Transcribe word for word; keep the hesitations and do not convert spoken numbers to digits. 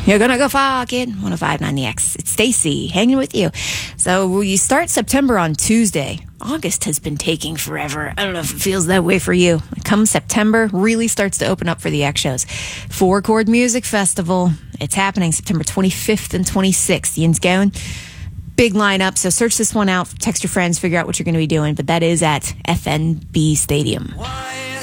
You're gonna go far, kid. one oh five point nine The X. It's Stacy hanging with you. So you start September on Tuesday. August has been taking forever. I don't know if it feels that way for you. Come September, really starts to open up for the X shows. Four Chord Music Festival. It's happening September twenty-fifth and twenty-sixth. Ian's going. Big lineup. So search this one out. Text your friends. Figure out what you're going to be doing. But that is at F N B Stadium. Why?